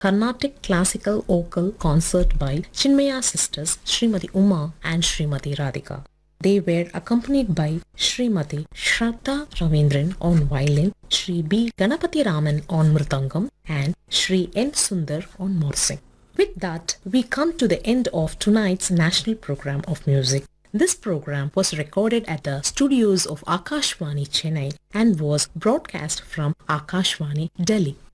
Carnatic Classical Vocal Concert by Chinmaya Sisters Srimati Uma and Srimati Radhika. They were accompanied by Srimati Shraddha Ravindran on violin, Sri B. Ganapati Raman on mridangam, and Sri N. Sundar on morsing. With that, we come to the end of tonight's national program of music. This program was recorded at the studios of Akashvani Chennai and was broadcast from Akashvani Delhi.